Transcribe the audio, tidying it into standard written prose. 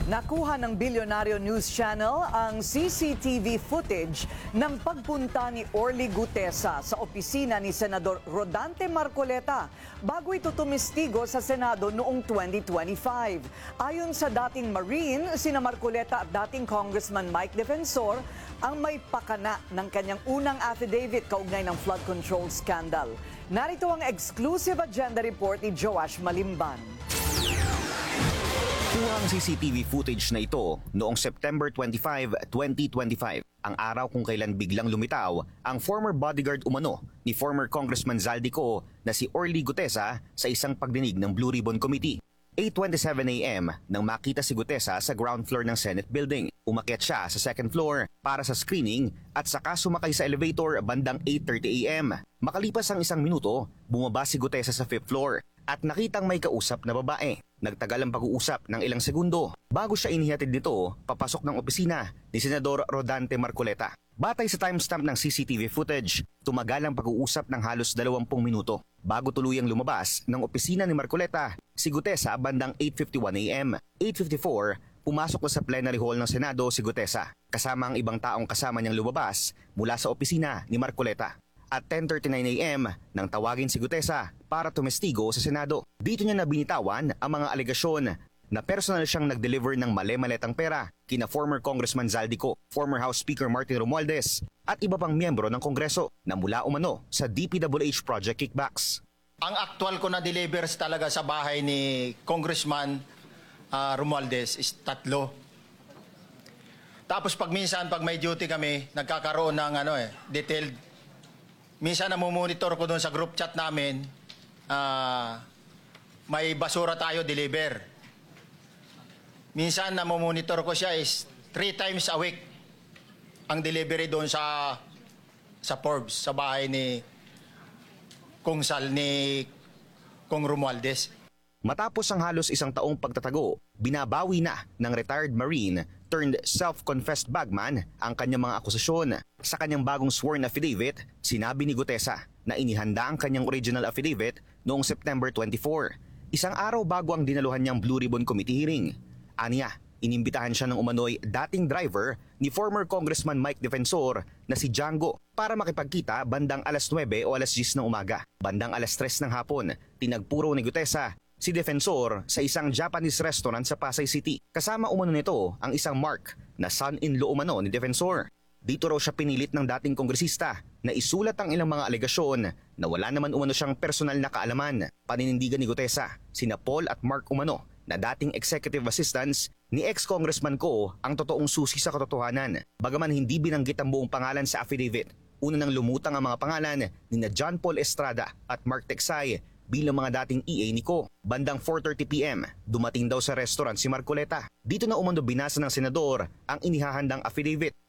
Nakuha ng Bilyonaryo News Channel ang CCTV footage ng pagpunta ni Orly Gutesa sa opisina ni Senador Rodante Marcoleta bago ito tumistigo sa Senado noong 2025. Ayon sa dating Marine, sina Marcoleta at dating Congressman Mike Defensor ang may pakana ng kanyang unang affidavit kaugnay ng flood control scandal. Narito ang exclusive agenda report ni Joash Malimban. Kuha ang CCTV footage na ito noong September 25, 2025, ang araw kung kailan biglang lumitaw ang former bodyguard umano ni former Congressman Zaldico na si Orly Gutesa sa isang pagdinig ng Blue Ribbon Committee. 8:27 a.m. nang makita si Gutesa sa ground floor ng Senate Building. Umakyat siya sa second floor para sa screening at saka sumakay sa elevator bandang 8:30 a.m. Makalipas ang isang minuto, bumaba si Gutesa sa fifth floor at nakitang may kausap na babae. Nagtagal ang pag-uusap ng ilang segundo bago siya inihatid nito papasok ng opisina ni Senador Rodante Marcoleta. Batay sa timestamp ng CCTV footage, tumagal ang pag-uusap ng halos 20 minuto bago tuluyang lumabas ng opisina ni Marcoleta si Gutesa bandang 8:51 a.m. 8:54, pumasok na sa plenary hall ng Senado si Gutesa kasama ang ibang taong kasama niyang lumabas mula sa opisina ni Marcoleta. At 10:39 a.m. nang tawagin si Gutesa para tumestigo sa Senado. Dito niya nabinitawan ang mga alegasyon na personal siyang nag-deliver ng male-maletang pera kina former Congressman Zaldico, former House Speaker Martin Romualdez at iba pang miyembro ng Kongreso na mula umano sa DPWH project kickbacks. Ang actual ko na delivers talaga sa bahay ni Congressman Romualdez is 3. Tapos pag may duty kami, nagkakaroon ng detailed. Minsan namumonitor ko doon sa group chat namin, may basura tayo deliver. Minsan namumonitor ko siya is 3 times a week ang delivery doon sa Forbes, sa bahay ni Kong Romualdez. Matapos ang halos isang taong pagtatago, binabawi na ng retired Marine turned self-confessed bagman ang kanyang mga akusasyon. Sa kanyang bagong sworn affidavit, sinabi ni Gutesa na inihanda ang kanyang original affidavit noong September 24, isang araw bago ang dinaluhan niyang Blue Ribbon Committee hearing. Aniya, inimbitahan siya ng umano'y dating driver ni former Congressman Mike Defensor na si Django para makipagkita bandang alas 9 o alas 10 ng umaga. Bandang alas 3 ng hapon, tinagpuro ni Gutesa si Defensor sa isang Japanese restaurant sa Pasay City. Kasama umano nito ang isang Mark na son-in-law umano ni Defensor. Dito raw siya pinilit ng dating kongresista na isulat ang ilang mga alegasyon na wala naman umano siyang personal na kaalaman. Paninindigan ni Gutesa, sina Paul at Mark umano na dating executive assistants ni ex-congressman Ko ang totoong susi sa katotohanan. Bagaman hindi binanggit ang buong pangalan sa affidavit, una nang lumutang ang mga pangalan ni na John Paul Estrada at Mark Texay bilang mga dating EA ni Ko. Bandang 4:30 p.m, dumating daw sa restaurant si Marcoleta. Dito na umano binasa ng senador ang inihahandang affidavit.